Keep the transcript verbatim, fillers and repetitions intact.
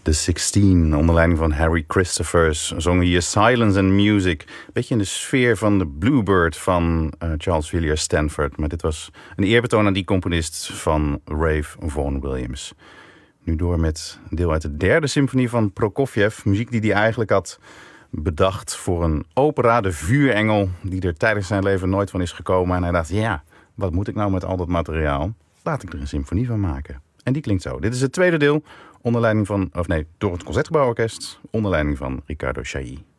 The Sixteen, onder leiding van Harry Christophers, zongen hier Silence and Music. Beetje in de sfeer van de Bluebird van uh, Charles Villiers Stanford. Maar dit was een eerbetoon aan die componist van Ralph Vaughan Williams. Nu door met een deel uit de derde symfonie van Prokofjev. Muziek die hij eigenlijk had bedacht voor een opera, de Vuurengel, die er tijdens zijn leven nooit van is gekomen. En hij dacht, ja, wat moet ik nou met al dat materiaal? Laat ik er een symfonie van maken. En die klinkt zo. Dit is het tweede deel, onder leiding van, of nee, door het Concertgebouworkest, onder leiding van Riccardo Chailly.